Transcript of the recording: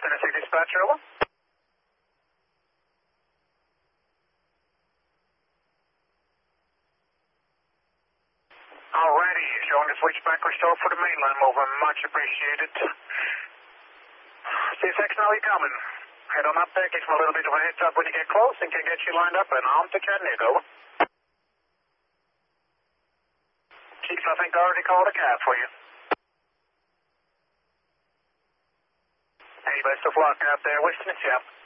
Tennessee dispatcher, over. Alrighty, showing the switchback restore for the mainline mover. Much appreciated. CSX, now you're coming. Head on up there, give me a little bit of a heads up when you get close and can get you lined up and on to Chattanooga, over. Chief, I think I already called a cab for you. Hey, best of luck out there, Western and Chap.